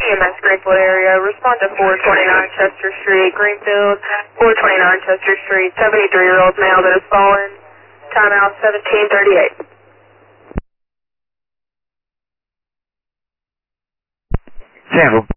EMS Greenfield area, respond to 429 Chester Street, Greenfield, 429 Chester Street, 73-year-old male that has fallen, timeout 1738. Sample.